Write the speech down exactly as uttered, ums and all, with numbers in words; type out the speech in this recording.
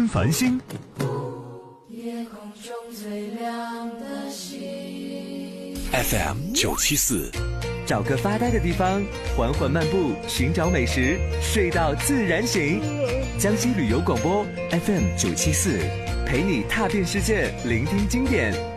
繁星。 夜空中最亮的星 F M 九七四， 找个发呆的地方，缓缓漫步，寻找美食，睡到自然醒。江西旅游广播 F M 九七四，陪你踏遍世界，聆听经典，